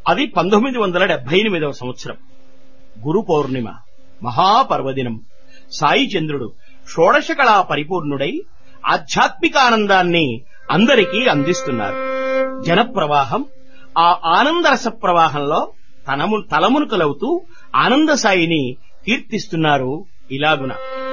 అది 1978వ సంవత్సరం. గురు పౌర్ణిమ, మహాపర్వదినం. సాయి చంద్రుడు షోడశ కళా పరిపూర్ణుడై ఆధ్యాత్మికానందాన్ని అందరికీ అందిస్తున్నారు. జనప్రవాహం ఆ ఆనందరస ప్రవాహంలో తలమునకలవుతూ ఆనంద సాయిని కీర్తిస్తున్నారు. ఇలాగున